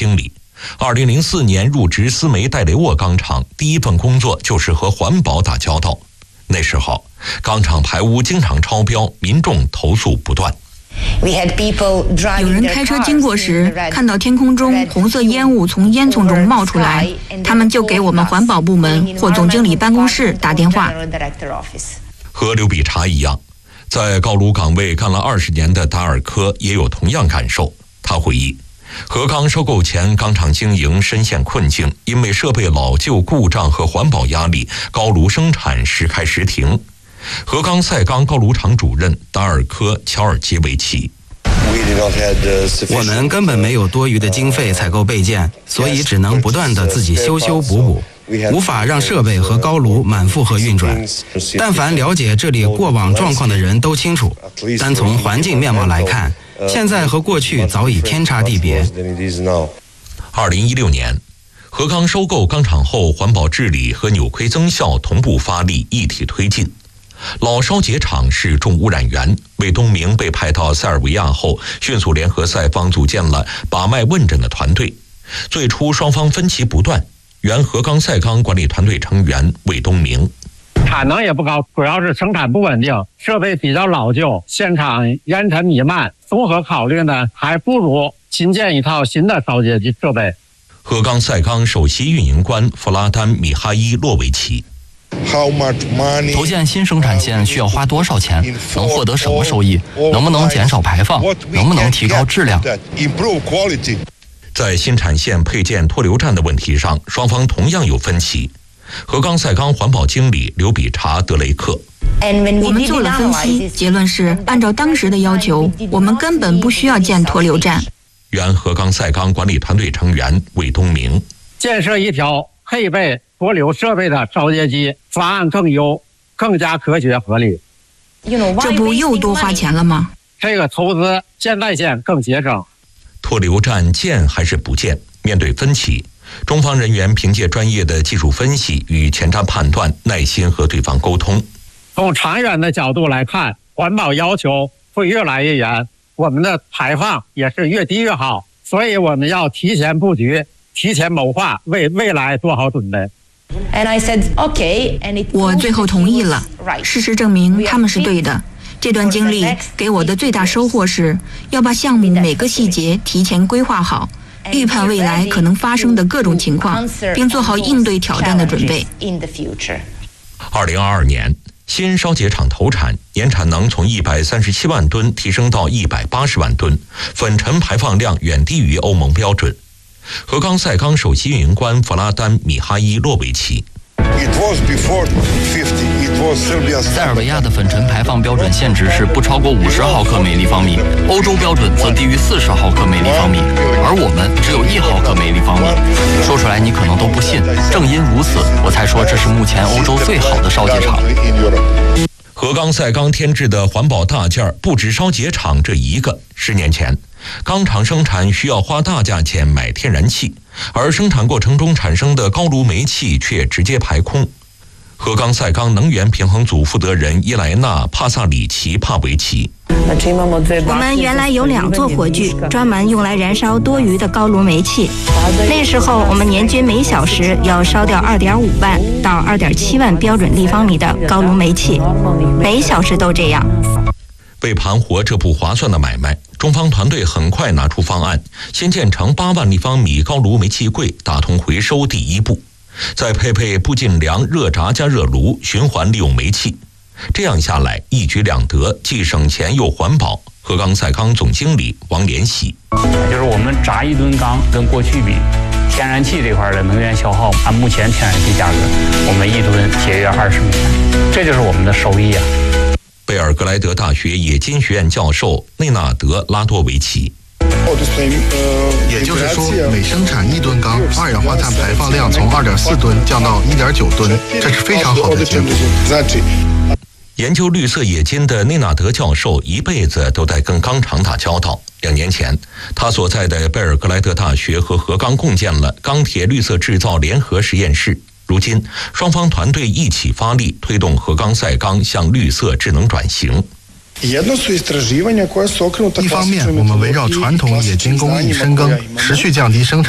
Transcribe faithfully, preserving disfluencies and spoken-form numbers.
经理。二零零四年入职斯梅戴雷沃钢厂，第一份工作就是和环保打交道。那时候，钢厂排污经常超标，民众投诉不断。 有人开车经过时，看到天空中红色烟雾从烟囱中冒出来，他们就给我们环保部门或总经理办公室打电话。 和刘比查一样，在高炉岗位干了二十年的达尔科也有同样感受。他回忆，合钢收购前，钢厂经营深陷困境，因为设备老旧、故障和环保压力，高炉生产时开时停。合钢赛钢高炉厂主任达尔科·乔尔基维奇： 我们根本没有多余的经费采购备件，所以只能不断地自己修修补补，无法让设备和高炉满负荷运转。但凡了解这里过往状况的人都清楚，单从环境面貌来看，现在和过去早已天差地别。 二零一六年，合钢收购钢厂后，环保治理和扭亏增效同步发力，一体推进。老烧结厂是重污染源，魏东明被派到塞尔维亚后，迅速联合赛方组建了把脉问诊的团队。最初双方分歧不断，原合钢赛钢管理团队成员魏东明： 产能也不高，主要是生产不稳定，设备比较老旧，现场烟尘弥漫。综合考虑呢，还不如新建一套新的烧结机设备。 合钢赛钢首席运营官弗拉丹·米哈伊洛维奇： 投建新生产线需要花多少钱？能获得什么收益？能不能减少排放？能不能提高质量？ 在新产线配建脱硫站的问题上，双方同样有分歧。合钢赛钢环保经理刘比查·德雷克： 我们做了分析，结论是按照当时的要求，我们根本不需要建脱硫站。 原合钢赛钢管理团队成员魏东明： 建设一条配备脱硫设备的烧结机方案更优，更加科学合理。 这不又多花钱了吗？ 这个投资建在线更节省。 脱硫站建还是不建？面对分歧，中方人员凭借专业的技术分析与前瞻判断，耐心和对方沟通。 从长远的角度来看，环保要求会越来越严，我们的排放也是越低越好，所以我们要提前布局，提前谋划，为未来做好准备。 我最后同意了。事实证明他们是对的。这段经历给我的最大收获是，要把项目每个细节提前规划好，预判未来可能发生的各种情况，并做好应对挑战的准备。 二零二二年，新烧结厂投产，年产能从一百三十七万吨提升到一百八十万吨，粉尘排放量远低于欧盟标准。合钢赛钢首席运营官弗拉丹·米哈伊洛维奇： 塞尔维亚的粉尘排放标准限值是不超过五十毫克每立方米，欧洲标准则低于四十毫克每立方米，而我们只有一毫克每立方米。说出来你可能都不信，正因如此，我才说这是目前欧洲最好的烧结厂。 合钢赛钢添置的环保大件不止烧结厂这一个。十年前，钢厂生产需要花大价钱买天然气，而生产过程中产生的高炉煤气却直接排空。合钢赛钢能源平衡组负责人伊莱娜·帕萨里奇·帕维奇： 我们原来有两座火炬，专门用来燃烧多余的高炉煤气。那时候我们年均每小时要烧掉二点五万到二点七万标准立方米的高炉煤气，每小时都这样。 为盘活这不划算的买卖，中方团队很快拿出方案，先建成八万立方米高炉煤气柜，打通回收第一步，再配备不尽粮热轧加热炉，循环利用煤气。这样下来一举两得，既省钱又环保。合钢赛钢总经理王连喜： 就是我们轧一吨钢跟过去比，天然气这块的能源消耗，按目前天然气价格，我们一吨节约二十美元，这就是我们的收益啊。 贝尔格莱德大学冶金学院教授内纳德·拉多维奇： 也就是说，每生产一吨钢，二氧化碳排放量从二点四吨降到一点九吨，这是非常好的结果。 研究绿色冶金的内纳德教授一辈子都在跟钢厂打交道。两年前，他所在的贝尔格莱德大学和合钢共建了钢铁绿色制造联合实验室。如今，双方团队一起发力，推动合钢赛钢向绿色智能转型。 一方面，我们围绕传统冶金工艺深耕，持续降低生产